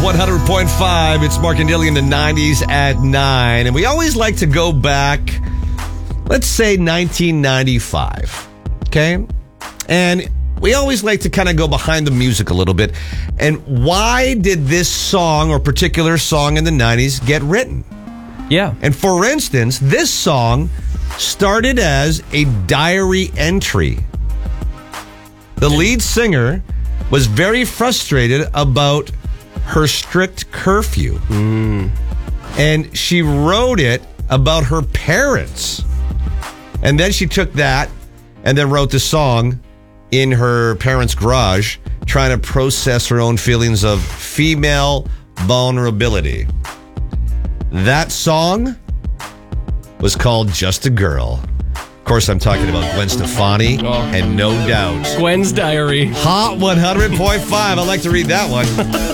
100.5. It's Mark and Dilly in the 90s at 9. And we always like to go back, let's say 1995. Okay? And we always like to kind of go behind the music a little bit. And why did this song or particular song in the 90s get written? Yeah. And for instance, this song started as a diary entry. The lead singer was very frustrated about her strict curfew. And she wrote it about her parents. And then she took that and then wrote the song in her parents' garage, trying to process her own feelings of female vulnerability. That song was called Just a Girl. Of course, I'm talking about Gwen Stefani and No Doubt. Gwen's Diary. Hot 100.5. I like to read that one.